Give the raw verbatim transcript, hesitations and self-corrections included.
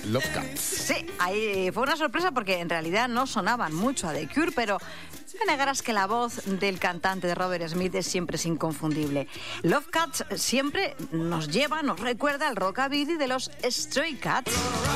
Love Cats. Sí, ahí fue una sorpresa porque en realidad no sonaban mucho a The Cure, pero me negarás que la voz del cantante de Robert Smith es siempre es inconfundible. Love Cats siempre nos lleva, nos recuerda al rockabilly de los Stray Cats.